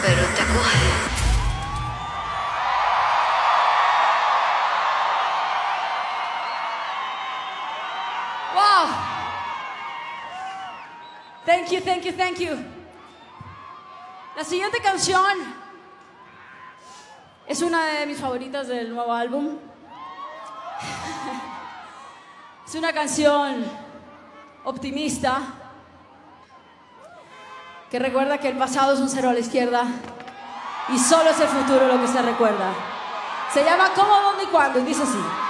pero te coge. Wow. Thank you, thank you, thank you. La siguiente canción es una de mis favoritas del nuevo álbum. Es una canción optimista que recuerda que el pasado es un cero a la izquierda y solo es el futuro lo que se recuerda. Se llama ¿Cómo, dónde y cuándo? Y dice así.